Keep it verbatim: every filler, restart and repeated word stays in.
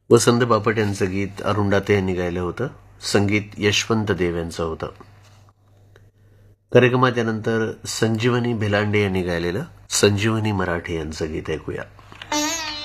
वसंत बापट यांचं गीत अरुण यांनी गायलं होतं. संगीत यशवंत देव यांचं होतं. कार्यक्रमात यानंतर संजीवनी भिलांडे यांनी गायलेलं संजीवनी मराठे यांचं गीत ऐकूया.